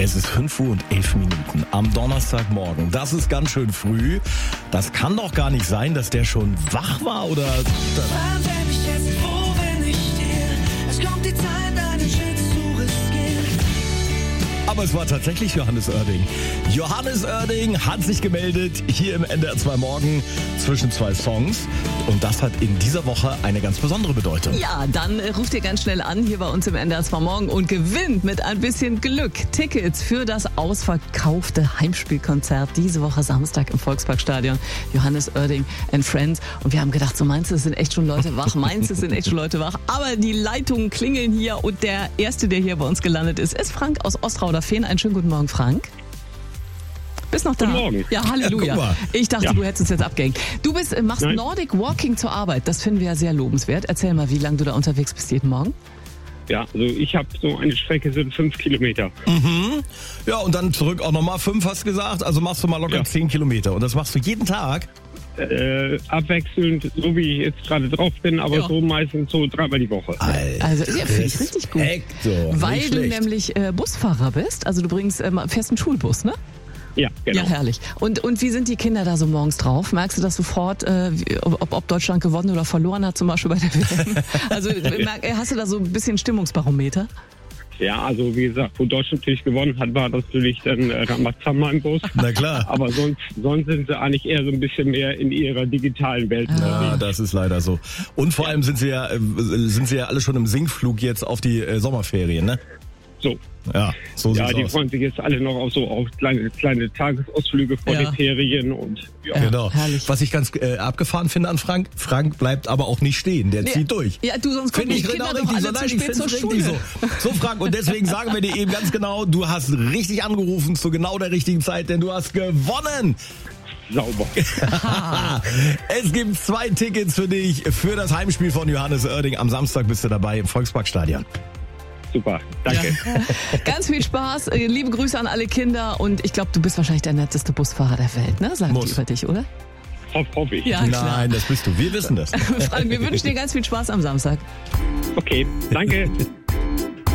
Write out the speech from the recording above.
Es ist 5:11 am Donnerstagmorgen. Das ist ganz schön früh. Das kann doch gar nicht sein, dass der schon wach war, oder? Aber es war tatsächlich Johannes Oerding. Johannes Oerding hat sich gemeldet hier im NDR 2 Morgen zwischen zwei Songs. Und das hat in dieser Woche eine ganz besondere Bedeutung. Ja, dann ruft ihr ganz schnell an hier bei uns im NDR 2 Morgen und gewinnt mit ein bisschen Glück Tickets für das ausverkaufte Heimspielkonzert diese Woche Samstag im Volksparkstadion. Johannes Oerding and Friends. Und wir haben gedacht, so meinst du, es sind echt schon Leute wach? Meinst du, es sind echt schon Leute wach? Aber die Leitungen klingeln hier und der Erste, der hier bei uns gelandet ist Frank aus Ostrauderfehn. Einen schönen guten Morgen, Frank. Bist noch da? Guten Morgen. Ja, Halleluja. Ja, ich dachte, du hättest uns jetzt abgehängt. Du machst Nein. Nordic Walking zur Arbeit. Das finden wir ja sehr lobenswert. Erzähl mal, wie lange du da unterwegs bist jeden Morgen. Ja, also ich habe so eine Strecke, sind 5 Kilometer. Ja, und dann zurück auch nochmal 5, hast du gesagt. Also machst du mal locker 10 Kilometer. Und das machst du jeden Tag? Abwechselnd, so wie ich jetzt gerade drauf bin, aber so meistens so 3-mal die Woche. Also, ja, finde ich richtig gut. So, Weil nicht du schlecht. nämlich Busfahrer bist. Also du fährst einen Schulbus, ne? Ja, genau. Ja, herrlich. Und wie sind die Kinder da so morgens drauf? Merkst du das sofort, ob Deutschland gewonnen oder verloren hat, zum Beispiel bei der WM? Also hast du da so ein bisschen Stimmungsbarometer? Ja, also wie gesagt, wo Deutschland natürlich gewonnen hat, war das natürlich dann Ramazamba im Bus. Na klar. Aber sonst sind sie eigentlich eher so ein bisschen mehr in ihrer digitalen Welt. Ja, das ist leider so. Und vor allem sind sie ja alle schon im Sinkflug jetzt auf die Sommerferien, ne? So. Ja, so Ja, sieht's die aus. freuen sich jetzt alle noch auf kleine Tagesausflüge vor den Ferien und ja. Genau. herrlich. Was ich ganz abgefahren finde an Frank, Frank bleibt aber auch nicht stehen, der zieht durch. Ja, du, sonst kommen Finde die ich Kinder genau doch richtig, alle zu ich spät zur find's Schule. richtig so. So, Frank, und deswegen sagen wir dir eben ganz genau, du hast richtig angerufen zu genau der richtigen Zeit, denn du hast gewonnen. Sauber. Es gibt 2 Tickets für dich für das Heimspiel von Johannes Oerding. Am Samstag bist du dabei im Volksparkstadion. Super, danke. Ganz viel Spaß, liebe Grüße an alle Kinder und ich glaube, du bist wahrscheinlich der netteste Busfahrer der Welt, ne? Sagen die über dich, oder? Hoffe ich. Ja, klar. Nein, das bist du. Wir wissen das. Frank, wir wünschen dir ganz viel Spaß am Samstag. Okay, danke.